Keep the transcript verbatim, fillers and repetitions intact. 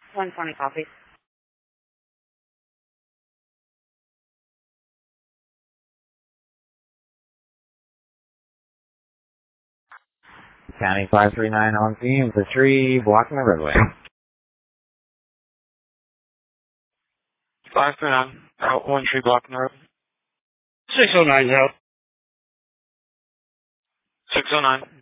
one twenty copy. County five three nine on scene for tree blocking the roadway. five three nine, out one tree blocking the road. six oh nine out. six oh nine.